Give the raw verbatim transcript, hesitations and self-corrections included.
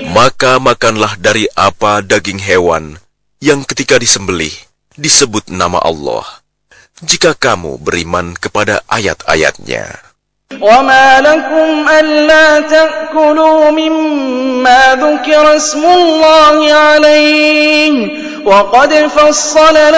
Maka makanlah dari apa daging hewan yang ketika disembelih disebut nama Allah, jika kamu beriman kepada ayat-ayatnya. وَمَا لَكُمْ أَلَّا تَأْكُلُوا مِمَّا ذُكِرَ اسْمُ اللَّهِ عَلَيْهِ وَقَدْ فَصَّلَ